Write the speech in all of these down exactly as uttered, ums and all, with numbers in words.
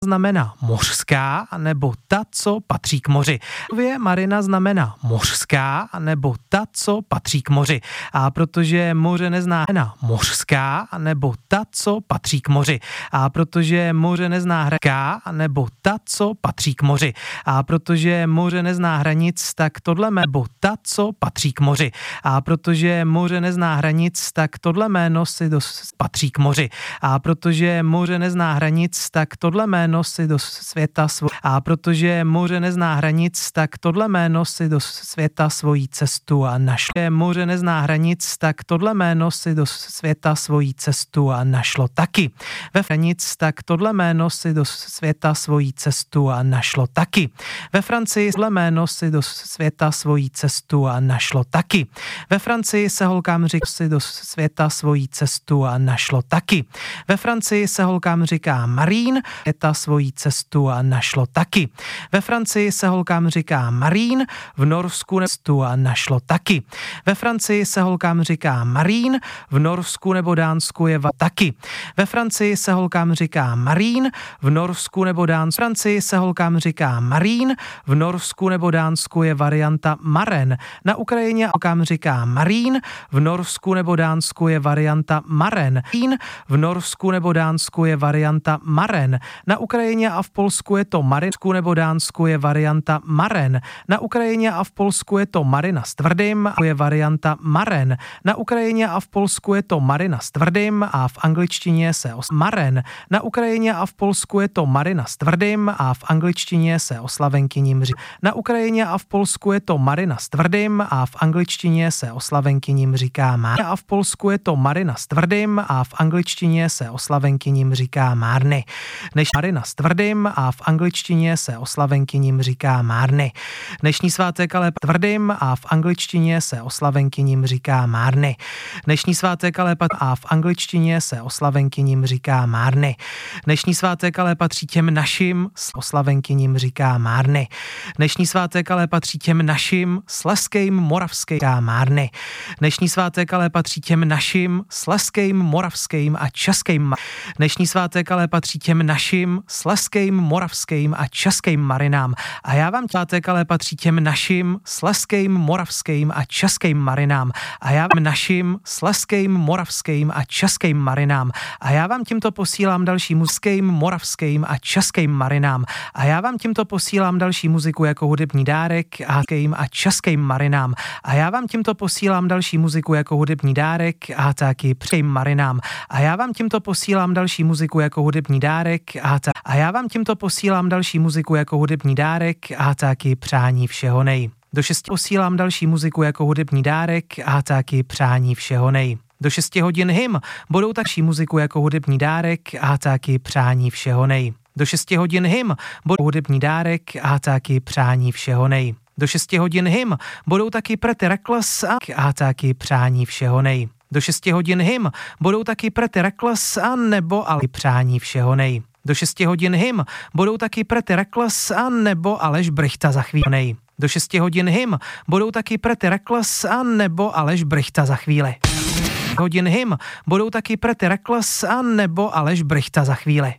znamená mořská, nebo ta, co patří k moři. Marina znamená mořská, nebo ta, co patří k moři. A protože moře nezná mořská, nebo ta, co patří k moři. A protože moře nezná hraká, nebo ta, co patří k moři. A protože moře nezná hranic, tak tohle nebo ta, co patří k moři. A protože moře nezná hranic, tak tohle jméno si do patří k moři. A protože moře nezná hranic, tak tohle jméno si do světa svo... A protože moře nezná hranic, tak tohle jméno si do světa svojí cestu a našlo. Moře nezná hranic, tak tohle jméno si do světa svojí cestu a našlo taky. Ve hranic, tak tohle jméno si do světa svojí cestu a našlo taky. Ve Francii tohle jméno si do světa svojí cestu a našlo taky. Ve Francii se holkám říká si do světa svojí cestu a našlo taky. Ve Francii se holkám říká Marín, světa svojí cestu a našlo taky. Ve Francii se holkám říká Marín, v Norsku cestu a našlo taky. Ve Francii se holkám říká Marín, v Norsku nebo Dánsku je va taky. Ve Francii se holkám říká Marín, v Norsku nebo Dánsku. V Francii se holkám říká Marín, v Norsku nebo Dánsku je varianta Maren. Na Ukrajině holkám říká Marín, v Norsku nebo Dánsku je varianta Maren. V Norsku nebo Dánsku je varianta Maren. Na Ukrajině a v Polsku je to Marinsku nebo Dánsku je varianta Maren. Na Ukrajině a v Polsku je to Marina s tvrdým a je varianta Maren. Na Ukrajině a v Polsku je to Marina s tvrdým a v angličtině se os Maren. Na Ukrajině a v Polsku je to Marina s tvrdým a v angličtině se oslavenkyním říká. Na Ukrajině a v Polsku je to Marina s tvrdým a v angličtině se oslavenkyním říká Má. A v Polsku je to Marina s tvrdým a v angličtině se oslavenkyním říká Márny. Než Marina s tvrdým a v angličtině se oslavenkyním říká Márny. Dnešní svátek ale tvrdým a v angličtině se oslavenkyním říká Márny. Dnešní svátek ale a v angličtině se oslavenkyním říká Márny. Dnešní svátek ale patří těm našim, s oslavenkyním říká Márny. Dnešní svátek ale patří těm našim, slezským, moravským Márny. Dnešní svátek ale patří těm našim, slezským, moravským a českým. Dnešní svátek ale patří těm našim, slezským, moravským a českým marinám. A já vám svátek ale patří těm našim, slezským, moravským a českým marinám. A já vám našim, slezským, moravským a českým marinám. A já vám tímto posílám další muzickým, moravským a českým marinám. A já vám tímto posílám další muziku jako hudební dárek a a českým marinám. A já vám tímto posílám další muziku jako hudební dárek a taky přejím marinám. A já vám tímto posílám další muziku jako hudební dárek a, ta- a já vám tímto posílám další muziku jako hudební dárek a taky přání všeho nej. Do šesti posílám další muziku jako hudební dárek a taky přání všeho nej. Do šesti hodin hym budou takší muziku jako hudební dárek a taky přání všeho nej. Do šesti hodin hym budou hudební dárek a taky přání všeho nej. Do šesti hodin hym budou taky Pretty Reckless a, a taky přání všeho nej. Do šesti hodin hym budou taky Pretty Reckless a nebo ale přání všeho nej. Do šesti hodin hym budou taky Pretty Reckless a nebo Aleš Brychta za chvíli nej. Do šesti hodin hym budou taky Pretty Reckless a nebo Aleš Brychta za chvíli. Hodin hym budou taky Pretty Reckless a nebo Aleš Brychta za chvíli.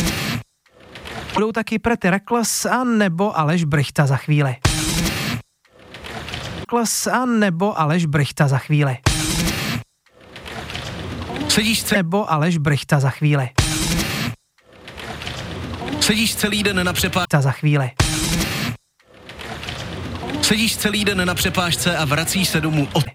Budou taky Pretty Reckless a nebo Aleš Brychta za chvíli. Reckless a nebo Aleš Brychta za chvíli. Sedíš ce- nebo Aleš Brychta za chvíli. Sedíš celý den na přepážce za chvíli. Sedíš celý den na přepážce a vracíš se domů o...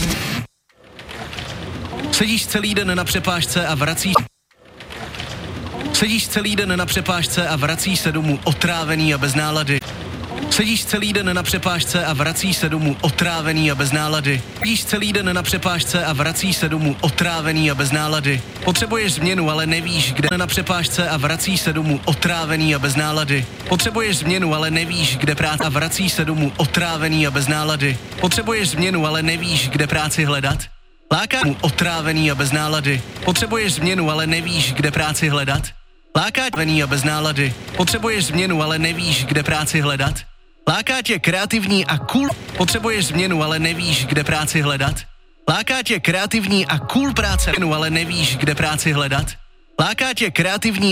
Sedíš celý den na přepážce a vracíš... Sedíš celý den na přepážce a vracíš se domů otrávený a bez nálady. Sedíš celý den na přepážce a vracíš se domů otrávený a bez nálady. Sedíš celý den na přepážce a vracíš se domů otrávený a bez nálady. Potřebuješ změnu, ale nevíš, kde na přepážce a vracíš se domů otrávený a bez nálady. Potřebuješ změnu, ale nevíš, kde práce a vracíš se domů otrávený a bez nálady. Potřebuješ změnu, ale nevíš, kde práci hledat. Láká mu otrávený a bez nálady. Potřebuješ změnu, ale nevíš, kde práci hledat. Láká tě a bez nálady. Potřebuješ změnu, ale nevíš, kde práci hledat. Láká tě kreativní a cool. Potřebuješ změnu, ale nevíš, kde práci hledat. Láká tě kreativní a cool práce, ale nevíš, kde práci hledat. Láká tě kreativní